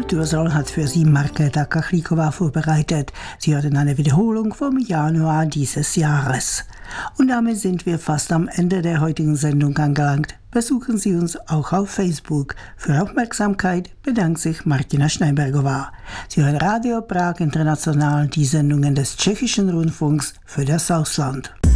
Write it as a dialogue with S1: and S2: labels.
S1: Kultursoll hat für Sie Markéta Kachlíková vorbereitet. Sie hörten eine Wiederholung vom Januar dieses Jahres. Und damit sind wir fast am Ende der heutigen Sendung angelangt. Besuchen Sie uns auch auf Facebook. Für Aufmerksamkeit bedankt sich Martina Schneibergová. Sie hören Radio Prag International, die Sendungen des Tschechischen Rundfunks für das Ausland.